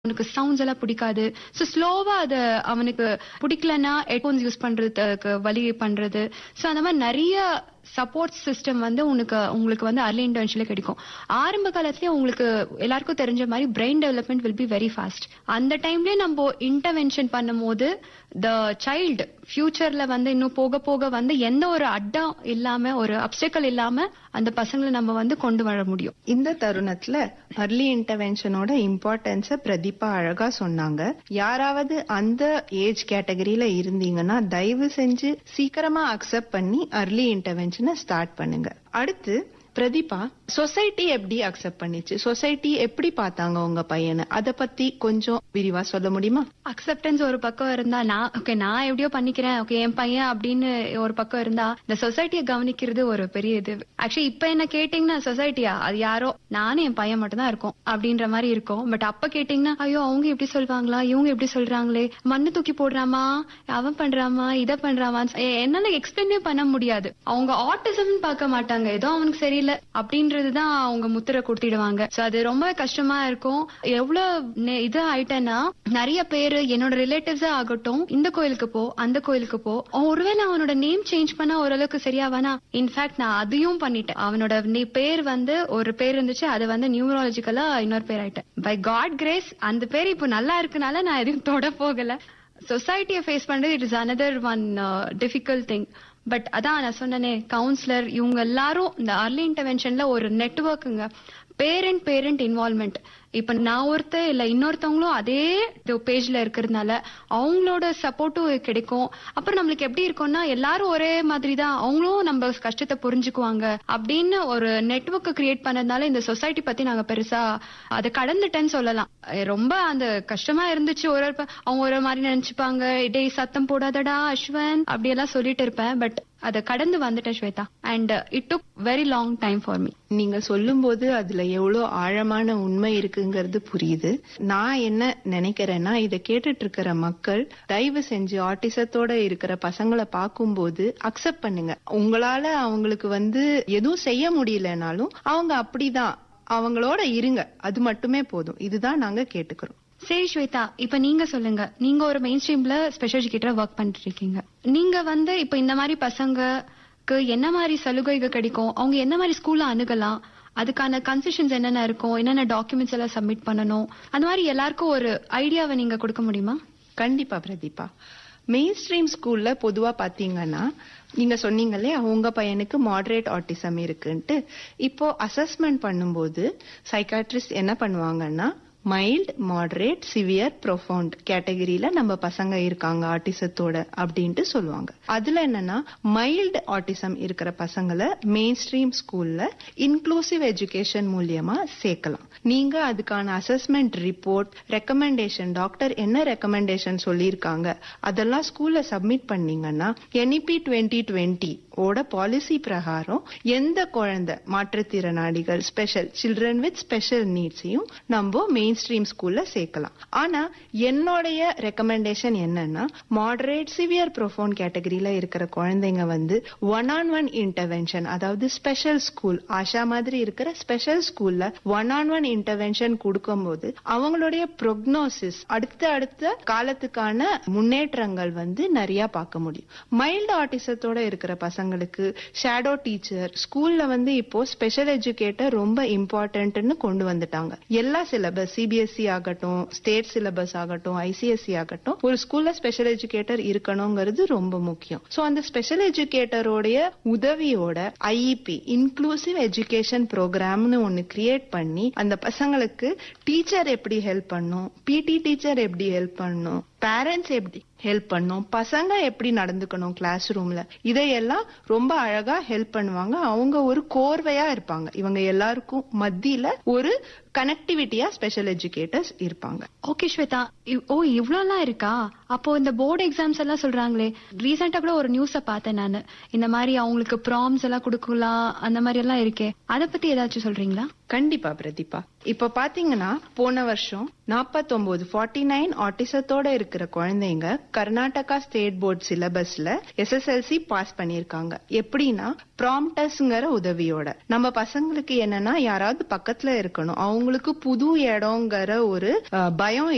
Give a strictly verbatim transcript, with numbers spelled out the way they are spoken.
அவனுக்கு சவுண்ட்ஸ் எல்லாம் பிடிக்காது. சோ ஸ்லோவா அத அவனுக்கு பிடிக்கலன்னா ஹெட்போன்ஸ் யூஸ் பண்றதுக்கு வழி பண்றது. சோ அந்த மாதிரி நிறைய சப்போர்ட் சிஸ்டம் வந்து உனக்கு உங்களுக்கு வந்து அர்லி இன்டர்வென்ஷன்ல கிடைக்கும். ஆரம்ப காலத்திலேயே உங்களுக்கு எல்லாருக்கும் தெரிஞ்ச மாதிரி brain development will be very fast. அந்த டைம்லயே நம்ம இன்டர்வென்ஷன் பண்ணும்போது த சைல்டு ஃபியூச்சர்ல வந்து இன்னும் போக போக வந்து எந்த ஒரு அட்டம் இல்லாம ஒரு அப்டக்கல் இல்லாம அந்த பசங்களை நம்ம வந்து கொண்டு வர முடியும். இந்த தருணத்துல அர்லி இன்டர்வென்ஷனோட இம்பார்ட்டன்ஸ பிரதீபா அழகா சொன்னாங்க. யாராவது அந்த ஏஜ் கேட்டகரியில இருந்தீங்கன்னா தயவு செஞ்சு சீக்கிரமா அக்செப்ட் பண்ணி அர்லி இன்டர்வென்ஷனை ஸ்டார்ட் பண்ணுங்க. அடுத்து பிரதீபா, சொசைட்டி எப்படி அக்செப்ட் பண்ணிச்சு? சொசைட்டி எப்படி பார்த்தாங்க உங்க பையனை? அத பத்தி கொஞ்சம் விரிவா சொல்ல முடியுமா? அக்செப்டன்ஸ் ஒரு பக்கம் இருந்தா நான் ஓகே நான் எப்படியோ பண்ணிக்கிறேன், ஓகே என் பையன் அப்படின்னு ஒரு பக்கம் இருந்தா இந்த சொசைட்டியை கவனிக்கிறது ஒரு பெரிய இது. ஆக்சுவலி இப்ப என்ன கேட்டீங்கன்னா சொசைட்டியா அது யாரோ நானும் என் பையன் மட்டும் தான் இருக்கும் அப்படின்ற மாதிரி இருக்கும். பட் அப்ப கேட்டீங்கன்னா ஐயோ அவங்க எப்படி சொல்வாங்களா, இவங்க எப்படி சொல்றாங்களே, மண்ணு தூக்கி போடுறாமா, அவன் பண்றாமா, இத பண்றாமா, என்னால எக்ஸ்பிளைனே பண்ண முடியாது. அவங்க ஆட்டிசம் பார்க்க மாட்டாங்க, ஏதோ அவனுக்கு சரி அப்படின்றதுதான் அவங்க முத்திரை கொடுத்திடுவாங்க. சோ அது ரொம்ப கஷ்டமா இருக்கும். எவ்வளவு இது ஆயிட்டேன்னா நிறைய பேரு என்னோட ரிலேட்டிவ்ஸா ஆகட்டும், இந்த கோயிலுக்கு போ அந்த கோயிலுக்கு போ, ஒருவேளை அவனோட நேம் சேஞ்ச் பண்ணா ஓரளவுக்கு சரியாவானா. இன்ஃபேக்ட் நான் அதையும் பண்ணிட்டேன். அவனோட பேர் வந்து ஒரு பேர் இருந்துச்சு, அது வந்து நியூமராலஜிக்கலா இன்னொரு பேர் ஆயிட்டேன். பை காட் கிரேஸ் அந்த பேர் இப்போ நல்லா இருக்குனால நான் எதுவும் தொட போகல. சொசைட்டியை ஃபேஸ் பண்றது it is another one difficult thing. But அதான் நான் சொன்னனே, கவுன்சிலர் இவங்க எல்லாரும் இந்த அர்லி இன்டர்வென்ஷன்ல ஒரு நெட்வொர்க்குங்க. Parent parent involvement. இப்ப நான் ஒருத்த இல்ல இன்னொருத்தவங்களும் அதே பேஜ்ல இருக்கிறதுனால அவங்களோட சப்போர்ட்டும் கிடைக்கும். அப்புறம் நம்மளுக்கு எப்படி இருக்கும்னா எல்லாரும் ஒரே மாதிரி தான், அவங்களும் நம்ம கஷ்டத்தை புரிஞ்சுக்குவாங்க அப்படின்னு ஒரு நெட்வொர்க் கிரியேட் பண்ணதுனால இந்த சொசைட்டி பத்தி நாங்க பெருசா அதை கடந்துட்டேன்னு சொல்லலாம். ரொம்ப அந்த கஷ்டமா இருந்துச்சு. ஒரு அவங்க ஒரு மாதிரி நினைச்சுப்பாங்க, டே சத்தம் போடாதடா அஸ்வன் அப்படி எல்லாம் சொல்லிட்டு இருப்பேன். பட் அதை கடந்து வந்துட்டேன் Shweta. And it took very long time for me. நீங்க சொல்லும் போது அதுல எவ்வளவு ஆழமான உண்மை இருக்குங்கிறது புரியுது. நான் என்ன நினைக்கிறேன்னா, இதை கேட்டுட்டு இருக்கிற மக்கள் தயவு செஞ்சு ஆட்டிசத்தோட இருக்கிற பசங்களை பார்க்கும்போது அக்செப்ட் பண்ணுங்க. உங்களால அவங்களுக்கு வந்து எதுவும் செய்ய முடியலனாலும் அவங்க அப்படிதான், அவங்களோட இருங்க, அது மட்டுமே போதும். இதுதான் நாங்க கேட்டுக்கிறோம். சரி ஸ்வேதா, இப்ப நீங்க சொல்லுங்க. நீங்க ஒரு மெயின் ஸ்ட்ரீம்ல ஸ்பெஷல் எஜுகேட்டரா ஒர்க் பண்ணிட்டு இருக்கீங்க. நீங்க வந்து இப்ப இந்த மாதிரி பசங்களுக்கு என்ன மாதிரி சலுகைகள் கிடைக்கும், அவங்க என்ன மாதிரி ஸ்கூல்ல அணுகலாம், அதுக்கான கன்செஷன்ஸ் என்னென்ன இருக்கும், என்னென்ன டாக்குமெண்ட்ஸ் எல்லாம் சப்மிட் பண்ணணும், அந்த மாதிரி எல்லாருக்கும் ஒரு ஐடியாவை நீங்க கொடுக்க முடியுமா? கண்டிப்பா பிரதீபா. மெயின் ஸ்ட்ரீம் ஸ்கூல்ல பொதுவா பாத்தீங்கன்னா, நீங்க சொன்னீங்களே உங்க பையனுக்கு மாடரேட் ஆட்டிசம் இருக்குன்ட்டு, இப்போ அசஸ்மெண்ட் பண்ணும்போது சைக்காட்ரிஸ்ட் என்ன பண்ணுவாங்கன்னா மைல்ட், மாடரேட், சிவியர், ப்ரொஃபவுண்ட் கேட்டகரியில நம்ம பசங்க இருக்காங்க ஆட்டிசத்தோட அப்படின்ட்டு சொல்லுவாங்க. அதுல என்னன்னா மைல்டு ஆட்டிசம் இருக்கிற பசங்களை மெயின் ஸ்ட்ரீம் ஸ்கூல்ல இன்க்ளூசிவ் எஜுகேஷன் மூலியமா சேர்க்கலாம். நீங்க அதுக்கான அசஸ்மெண்ட் ரிப்போர்ட், ரெக்கமெண்டேஷன், டாக்டர் என்ன ரெக்கமெண்டேஷன் சொல்லியிருக்காங்க அதெல்லாம் ஸ்கூல்ல சப்மிட் பண்ணீங்கன்னா என்இபி டுவெண்ட்டி டுவெண்ட்டி ஓட பாலிசி பிரகாரம் எந்த குழந்தை மாற்றுத்திறனாளிகள், ஸ்பெஷல் சில்ட்ரன் வித் ஸ்பெஷல் நீட்ஸையும் நம்ம மெயின் ஸ்ட்ரீம் ஸ்கூல்ல சேர்க்கலாம். ஆனா என்னுடைய ரெக்கமெண்டேஷன் என்னன்னா, மாடரேட், சிவியர், ப்ரொஃபவுண்ட் கேட்டகரியில இருக்கிற குழந்தைங்க வந்து ஒன் ஆன் ஒன் இன்டர்வென்ஷன், அதாவது ஸ்பெஷல் ஸ்கூல் ஆஷா மாதிரி இருக்கிற ஸ்பெஷல் ஸ்கூல்ல ஒன் ஆன் ஒன் இன்டர்வென்ஷன் கொடுக்கும் போது அவங்களுடைய ப்ரோக்னோசிஸ், அடுத்த அடுத்த காலத்துக்கான முன்னேற்றங்கள் வந்து நிறைய பார்க்க முடியும். மைல்டு ஆட்டிசத்தோட இருக்கிற பசங்களுக்கு ஷேடோ டீச்சர், ஸ்கூல்ல வந்து இப்போ ஸ்பெஷல் எஜுகேட்டர் ரொம்ப இம்பார்ட்டன்ட்னு கொண்டு வந்துட்டாங்க. எல்லா சிலபஸ், சிபிஎஸ்இ ஆகட்டும், ஸ்டேட் சிலபஸ் ஆகட்டும், ஐசிஎஸ்இ ஆகட்டும், ஒரு ஸ்கூல்ல ஸ்பெஷல் எஜுகேட்டர் இருக்கணுங்கிறது ரொம்ப முக்கியம். சோ அந்த ஸ்பெஷல் எஜுகேட்டரோட உதவியோட ஐஇபி, இன்க்ளூசிவ் எஜுகேஷன் ப்ரோக்ராம்னு ஒன்னு கிரியேட் பண்ணி அந்த பசங்களுக்கு டீச்சர் எப்படி ஹெல்ப் பண்ணும், பிடி டீச்சர் எப்படி ஹெல்ப் பண்ணும், பேரண்ட்ஸ் எப்படி ஹெல்ப் பண்ணும், பசங்க எப்படி நடந்துக்கணும் கிளாஸ் ரூம்ல, இதையெல்லாம் ரொம்ப அழகா ஹெல்ப் பண்ணுவாங்க. அவங்க ஒரு கோர்வையா இருப்பாங்க. இவங்க எல்லாருக்கும் மத்தியில ஒரு கனெக்டிவிட்டியா ஸ்பெஷல் எஜுகேட்டர்ஸ் இருப்பாங்க. ஓகே ஸ்வேதா, ஓ இவ்வளவுலாம் இருக்கா? அப்போ இந்த போர்டு எக்ஸாம்ஸ் எல்லாம் சொல்றாங்களே, ரீசெண்டா கூட ஒரு நியூஸ பார்த்தேன் நானு, இந்த மாதிரி அவங்களுக்கு ப்ராம்ஸ் எல்லாம் கொடுக்கலாம் அந்த மாதிரி எல்லாம் இருக்கே, அத பத்தி ஏதாச்சும் சொல்றீங்களா? கண்டிப்பா பிரதீபா. இப்ப பாத்தீங்கன்னா போன வருஷம் நாற்பத்தி ஒன்பது ஃபார்ட்டி நைன் ஆட்டிசத்தோட இருக்கிற குழந்தைங்க Karnataka state board சிலபஸ்ல SSLC pass பண்ணிருக்காங்க. எப்படின்னா ப்ராம்ப்டஸ்ங்கிற உதவியோட. நம்ம பசங்களுக்கு என்னன்னா யாராவது பக்கத்துல இருக்கணும், அவங்களுக்கு புது இடங்கிற ஒரு பயம்